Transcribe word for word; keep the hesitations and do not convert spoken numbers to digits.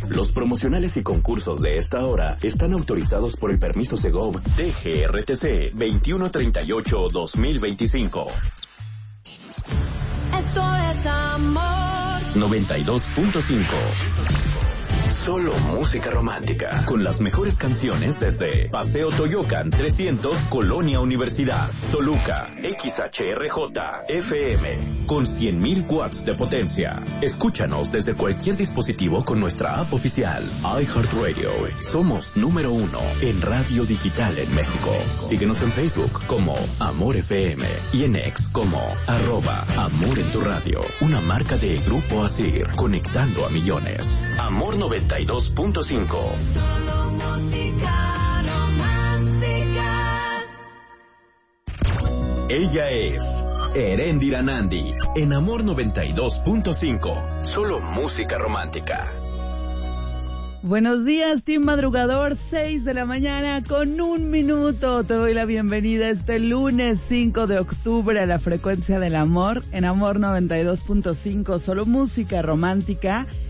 Los promocionales y concursos de esta hora están autorizados por el permiso Segov D G R T C veintiuno treinta y ocho guión dos mil veinticinco. Esto es amor. noventa y dos punto cinco. Solo música romántica, con las mejores canciones desde Paseo Toyocan trescientos, Colonia Universidad, Toluca, X H R J F M, con cien mil watts de potencia. Escúchanos desde cualquier dispositivo con nuestra app oficial, iHeartRadio. Somos número uno en radio digital en México. Síguenos en Facebook como Amor F M y en X como arroba Amor en tu radio. Una marca de Grupo Asir, conectando a millones. Amor noventa y dos punto cinco. Solo música romántica. Ella es Eréndira Nandi en Amor noventa y dos punto cinco. Solo música romántica. Buenos días, Team Madrugador, seis de la mañana con un minuto. Te doy la bienvenida este lunes cinco de octubre a la frecuencia del amor en Amor noventa y dos punto cinco, solo música romántica.